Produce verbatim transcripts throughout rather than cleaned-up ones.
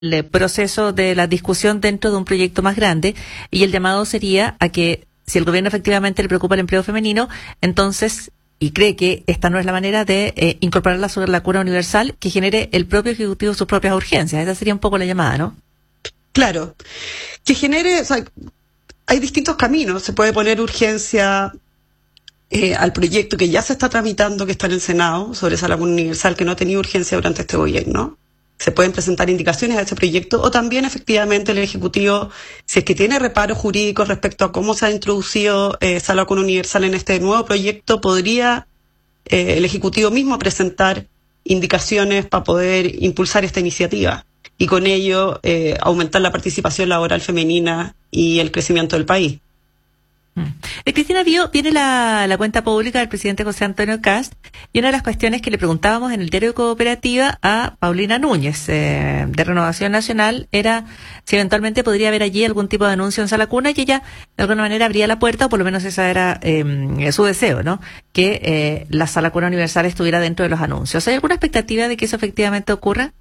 el proceso de la discusión dentro de un proyecto más grande, y el llamado sería a que si el gobierno efectivamente le preocupa el empleo femenino, entonces, y cree que esta no es la manera de eh, incorporarla sobre la cuna universal, que genere el propio Ejecutivo sus propias urgencias. Esa sería un poco la llamada, ¿no? Claro, que genere, o sea, hay distintos caminos. Se puede poner urgencia eh, al proyecto que ya se está tramitando, que está en el Senado, sobre esa laguna universal, que no ha tenido urgencia durante este gobierno. Se pueden presentar indicaciones a ese proyecto, o también efectivamente el Ejecutivo, si es que tiene reparos jurídicos respecto a cómo se ha introducido eh, esa laguna universal en este nuevo proyecto, podría eh, el Ejecutivo mismo presentar indicaciones para poder impulsar esta iniciativa y con ello eh, aumentar la participación laboral femenina y el crecimiento del país. De Cristina Bío viene la, la cuenta pública del presidente José Antonio Kast, y una de las cuestiones que le preguntábamos en el diario de Cooperativa a Paulina Núñez eh, de Renovación Nacional era si eventualmente podría haber allí algún tipo de anuncio en Sala Cuna, y ella de alguna manera abría la puerta, o por lo menos esa era eh, su deseo, ¿no? Que eh, la Sala Cuna Universal estuviera dentro de los anuncios. ¿Hay alguna expectativa de que eso efectivamente ocurra?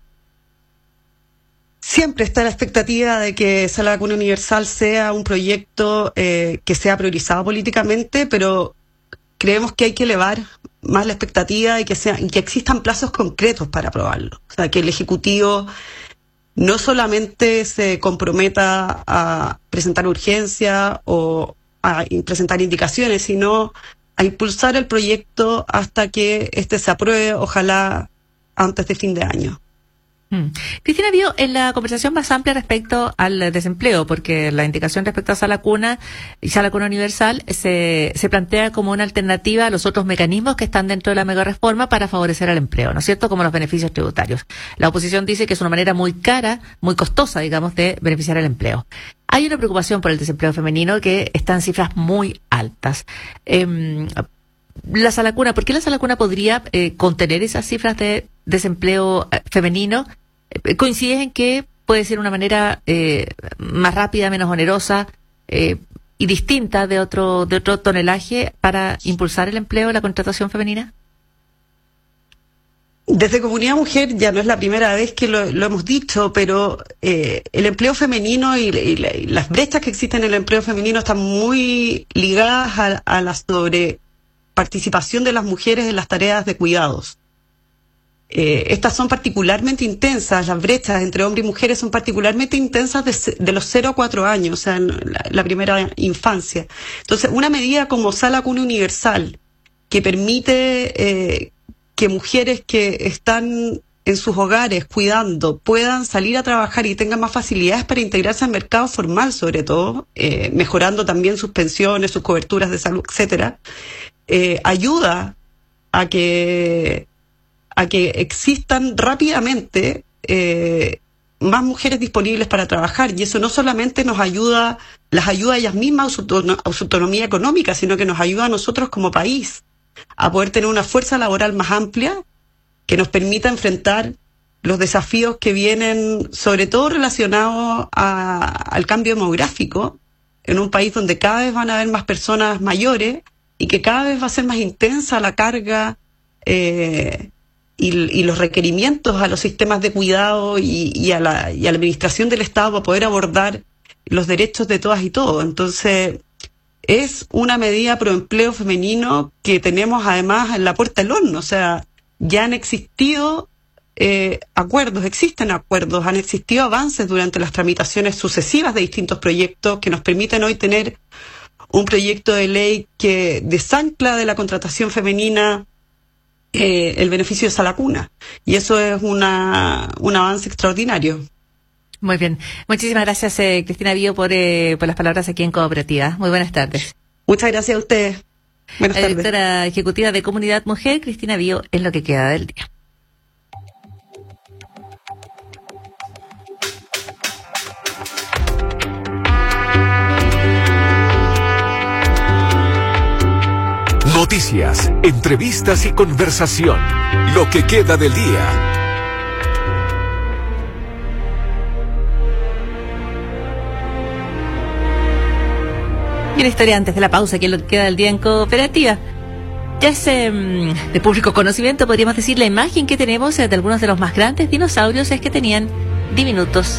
Siempre está la expectativa de que esa laguna universal sea un proyecto eh, que sea priorizado políticamente, pero creemos que hay que elevar más la expectativa y que, sea, y que existan plazos concretos para aprobarlo. O sea, que el Ejecutivo no solamente se comprometa a presentar urgencia o a presentar indicaciones, sino a impulsar el proyecto hasta que este se apruebe, ojalá antes de fin de año. Hmm. Cristina Bío, en la conversación más amplia respecto al desempleo, porque la indicación respecto a Sala Cuna y Sala Cuna Universal se, se plantea como una alternativa a los otros mecanismos que están dentro de la megareforma para favorecer al empleo, ¿no es cierto?, como los beneficios tributarios. La oposición dice que es una manera muy cara, muy costosa, digamos, de beneficiar el empleo. Hay una preocupación por el desempleo femenino que está en cifras muy altas. Eh, la Sala Cuna, ¿por qué la Sala Cuna podría eh, contener esas cifras de desempleo eh, femenino? Eh, ¿Coincides en que puede ser una manera eh, más rápida, menos onerosa eh, y distinta de otro de otro tonelaje para impulsar el empleo y la contratación femenina? Desde Comunidad Mujer ya no es la primera vez que lo, lo hemos dicho, pero eh, el empleo femenino y, y, y las brechas que existen en el empleo femenino están muy ligadas a, a la sobreparticipación de las mujeres en las tareas de cuidados. Eh, estas son particularmente intensas, las brechas entre hombres y mujeres son particularmente intensas de, de los cero a cuatro años, o sea, en la, la primera infancia. Entonces, una medida como Sala Cuna Universal, que permite eh, que mujeres que están en sus hogares cuidando puedan salir a trabajar y tengan más facilidades para integrarse al mercado formal, sobre todo, eh, mejorando también sus pensiones, sus coberturas de salud, etcétera, eh, ayuda a que a que existan rápidamente eh, más mujeres disponibles para trabajar, y eso no solamente nos ayuda, las ayuda a ellas mismas a su, a su autonomía económica, sino que nos ayuda a nosotros como país a poder tener una fuerza laboral más amplia que nos permita enfrentar los desafíos que vienen, sobre todo relacionados a, al cambio demográfico, en un país donde cada vez van a haber más personas mayores y que cada vez va a ser más intensa la carga eh, Y, y los requerimientos a los sistemas de cuidado y, y, a la, y a la administración del Estado para poder abordar los derechos de todas y todos. Entonces, es una medida pro empleo femenino que tenemos además en la puerta del horno. O sea, ya han existido eh, acuerdos, existen acuerdos, han existido avances durante las tramitaciones sucesivas de distintos proyectos que nos permiten hoy tener un proyecto de ley que desancla de la contratación femenina Eh, el beneficio de Sala Cuna, y eso es una un avance extraordinario. Muy bien, muchísimas gracias eh, Cristina Bío por, eh, por las palabras aquí en Cooperativa. Muy buenas tardes. Muchas gracias a ustedes. Buenas la tardes. Directora ejecutiva de Comunidad Mujer, Cristina Bío, en lo que queda del día. Noticias, entrevistas y conversación. Lo que queda del día. Y una historia antes de la pausa, que es lo que queda del día en Cooperativa. Ya es eh, de público conocimiento, podríamos decir, la imagen que tenemos de algunos de los más grandes dinosaurios es que tenían diminutos.